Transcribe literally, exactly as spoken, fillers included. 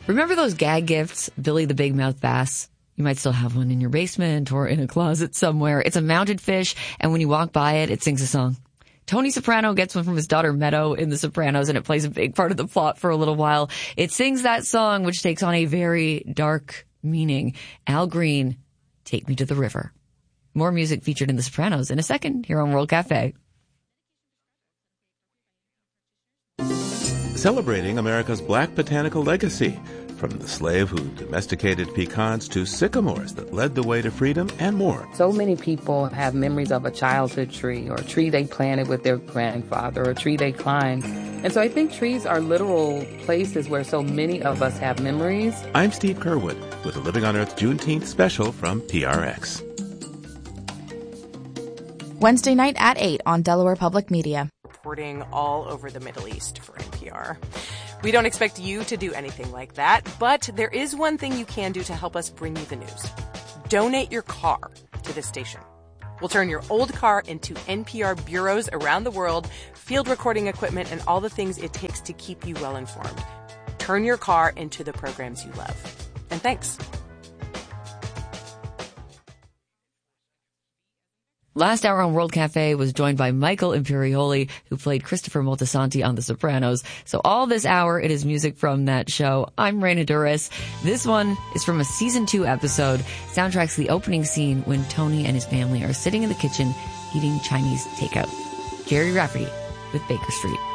Remember those gag gifts, Billy the Big Mouth Bass? You might still have one in your basement or in a closet somewhere. It's a mounted fish, and when you walk by it, it sings a song. Tony Soprano gets one from his daughter Meadow in The Sopranos, and it plays a big part of the plot for a little while. It sings that song, which takes on a very dark meaning. Al Green, Take Me to the River. More music featured in The Sopranos in a second here on World Cafe. Celebrating America's black botanical legacy, from the slave who domesticated pecans to sycamores that led the way to freedom and more. So many people have memories of a childhood tree or a tree they planted with their grandfather or a tree they climbed. And so I think trees are literal places where so many of us have memories. I'm Steve Curwood with a Living on Earth Juneteenth special from P R X. Wednesday night at eight on Delaware Public Media. Reporting all over the Middle East for N P R. We don't expect you to do anything like that, but there is one thing you can do to help us bring you the news. Donate your car to this station. We'll turn your old car into N P R bureaus around the world, field recording equipment, and all the things it takes to keep you well informed. Turn your car into the programs you love. And thanks. Last hour on World Cafe was joined by Michael Imperioli, who played Christopher Moltisanti on The Sopranos. So all this hour, it is music from that show. I'm Raina Duras. This one is from a season two episode. Soundtracks the opening scene when Tony and his family are sitting in the kitchen eating Chinese takeout. Jerry Rafferty with Baker Street.